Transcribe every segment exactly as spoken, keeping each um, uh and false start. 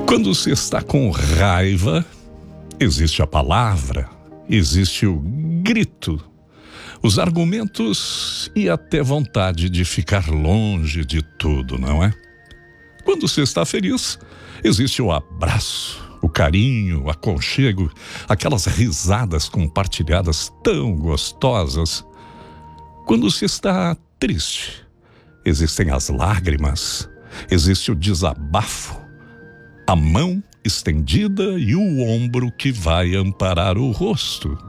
Quando se está com raiva, existe a palavra, existe o grito, os argumentos e até vontade de ficar longe de tudo, não é? Quando se está feliz, existe o abraço, o carinho, o aconchego, aquelas risadas compartilhadas tão gostosas. Quando se está triste, existem as lágrimas, existe o desabafo, a mão estendida e o ombro que vai amparar o rosto.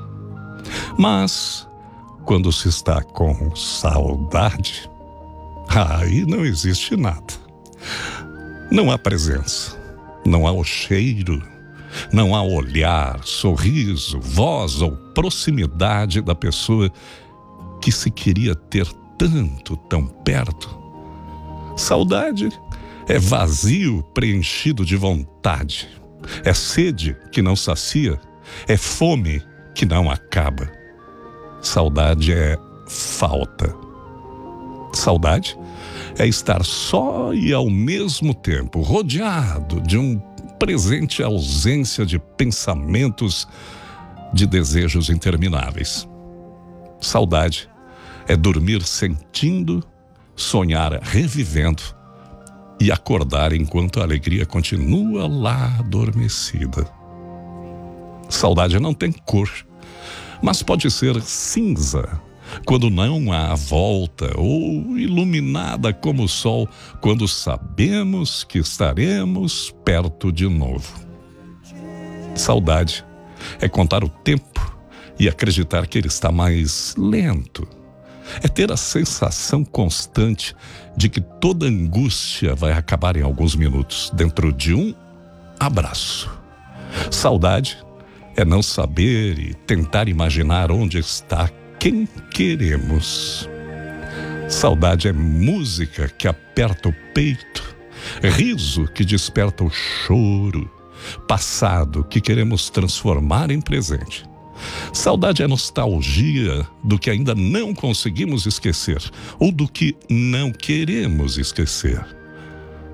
Mas, quando se está com saudade, aí não existe nada. Não há presença, não há o cheiro, não há olhar, sorriso, voz ou proximidade da pessoa que se queria ter tanto, tão perto. Saudade é vazio preenchido de vontade, é sede que não sacia, é fome que não acaba. Saudade é falta. Saudade é estar só e ao mesmo tempo rodeado de um presente ausência de pensamentos, de desejos intermináveis. Saudade é dormir sentindo, sonhar revivendo e acordar enquanto a alegria continua lá adormecida. Saudade não tem cor, mas pode ser cinza quando não há volta, ou iluminada como o sol quando sabemos que estaremos perto de novo. Saudade é contar o tempo e acreditar que ele está mais lento. É ter a sensação constante de que toda angústia vai acabar em alguns minutos, dentro de um abraço. Saudade é não saber e tentar imaginar onde está quem queremos. Saudade é música que aperta o peito, riso que desperta o choro, passado que queremos transformar em presente. Saudade é nostalgia do que ainda não conseguimos esquecer ou do que não queremos esquecer.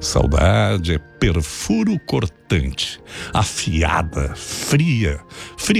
Saudade é perfuro cortante, afiada, fria, fria